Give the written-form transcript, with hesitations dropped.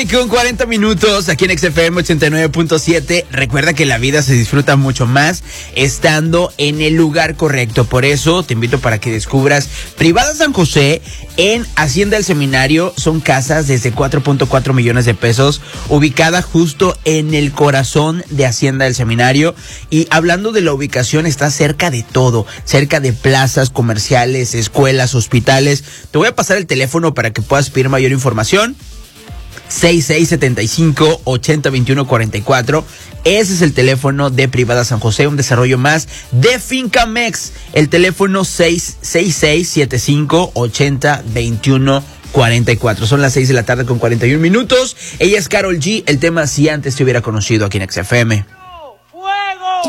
9:40 aquí en XFM 89.7. Recuerda que la vida se disfruta mucho más estando en el lugar correcto. Por eso te invito para que descubras Privada San José en Hacienda del Seminario. Son casas desde 4.4 millones de pesos, ubicada justo en el corazón de Hacienda del Seminario. Y hablando de la ubicación, está cerca de todo, cerca de plazas comerciales, escuelas, hospitales. Te voy a pasar el teléfono para que puedas pedir mayor información. 6675-802144. Ese es el teléfono de Privada San José, un desarrollo más de Fincamex. El teléfono 6675-802144. Son las 6 de la tarde con 41 minutos. Ella es Karol G. El tema Si Antes Te Hubiera Conocido aquí en XFM.